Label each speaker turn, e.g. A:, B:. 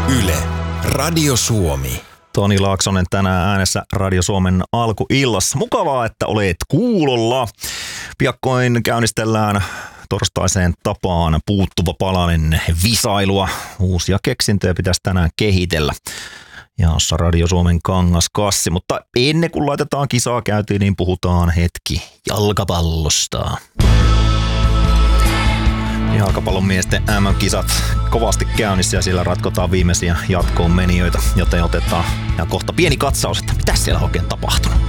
A: Yle, Radio Suomi.
B: Toni Laaksonen tänään äänessä Radio Suomen alkuillassa. Mukavaa, että olet kuulolla. Piakkoin käynnistellään torstaiseen tapaan puuttuva palanen visailua. Uusia keksintöjä pitäisi tänään kehitellä. Jaossa Radio Suomen kangaskassi, mutta ennen kuin laitetaan kisaa käyntiin, niin puhutaan hetki jalkapallosta. Jalkapallon miesten MM-kisat kovasti käynnissä ja siellä ratkotaan viimeisiä jatkoon menijöitä, joten otetaan ja kohta pieni katsaus, että mitä siellä oikein tapahtunut.